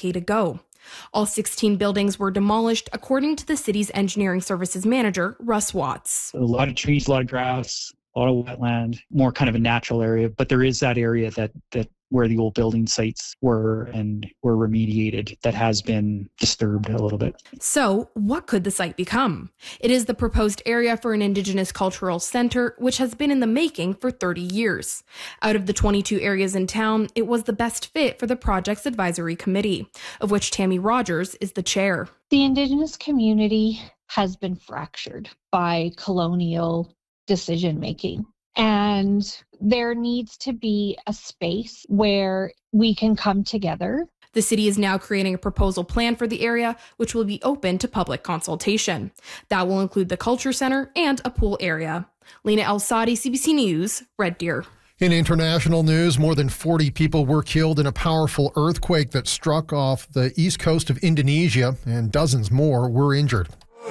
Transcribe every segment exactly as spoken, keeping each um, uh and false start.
decade ago. All sixteen buildings were demolished, according to the city's engineering services manager, Russ Watts. A lot of trees, a lot of grass, a lot of wetland, more kind of a natural area. But there is that area that, that where the old building sites were and were remediated that has been disturbed a little bit. So what could the site become? It is the proposed area for an Indigenous cultural center, which has been in the making for thirty years. Out of the twenty-two areas in town, it was the best fit for the project's advisory committee, of which Tammy Rogers is the chair. The Indigenous community has been fractured by colonial decision-making. And there needs to be a space where we can come together. The city is now creating a proposal plan for the area, which will be open to public consultation. That will include the culture center and a pool area. Lena El-Sadi, C B C News, Red Deer. In international news, more than forty people were killed in a powerful earthquake that struck off the east coast of Indonesia, and dozens more were injured.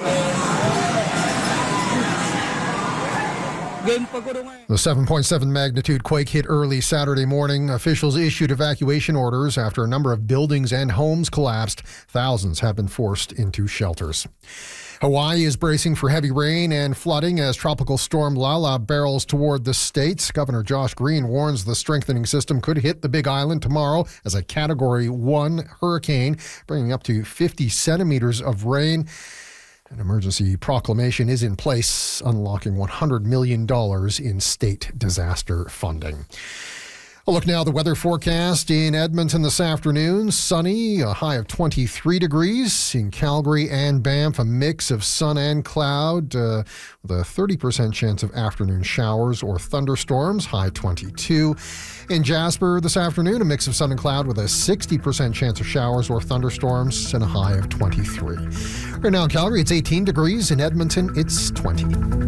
The seven point seven magnitude quake hit early Saturday morning. Officials issued evacuation orders after a number of buildings and homes collapsed. Thousands have been forced into shelters. Hawaii is bracing for heavy rain and flooding as Tropical Storm Lala barrels toward the state. Governor Josh Green warns the strengthening system could hit the Big Island tomorrow as a Category one hurricane, bringing up to fifty centimeters of rain. An emergency proclamation is in place, unlocking one hundred million dollars in state disaster funding. A look now at the weather forecast in Edmonton this afternoon. Sunny, a high of twenty-three degrees. In Calgary and Banff, a mix of sun and cloud uh, with a thirty percent chance of afternoon showers or thunderstorms, high twenty-two. In Jasper this afternoon, a mix of sun and cloud with a sixty percent chance of showers or thunderstorms and a high of twenty-three. Right now in Calgary, it's eighteen degrees. In Edmonton, it's twenty.